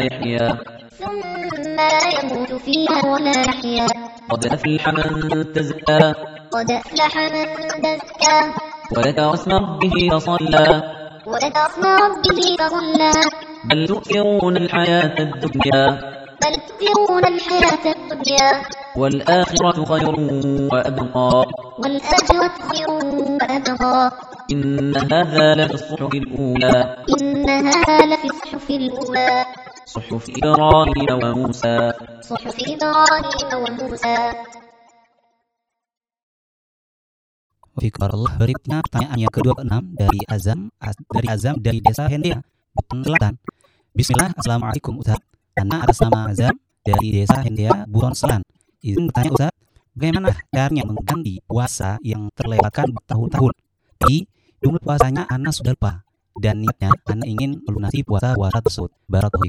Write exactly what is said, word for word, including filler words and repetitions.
يحيا ثم لا يموت فيها ولا يحيا قد أفلح من تزكى قد أفلح من تزكى وذكر اسم ربه فصلى وذكر اسم ربه فصلى بل تؤثرون الحياة الدنيا بل تؤثرون الحياة الدنيا والآخرة خير وأبقى والآخرة خير وأبقى إن هذا لفي الصحف الأولى إن هذا لفي الصحف الأولى صحف إبراهيم وموسى صحف إبراهيم وموسى. Fikar Allah. Berikutnya pertanyaan yang kedua ke enam dari Azam dari Azam dari Desa Hendia, Buton Selatan. Bismillah, Assalamualaikum Ustaz. Karena atas nama Azam dari Desa Hendia, Buton Selatan. Izin bertanya Ustaz, bagaimana caranya mengganti puasa yang terlewatkan bertahun-tahun? Tapi jumlah puasanya Ana sudah lupa dan niatnya Ana ingin melunasi puasa-puasa tersebut. Barakallahu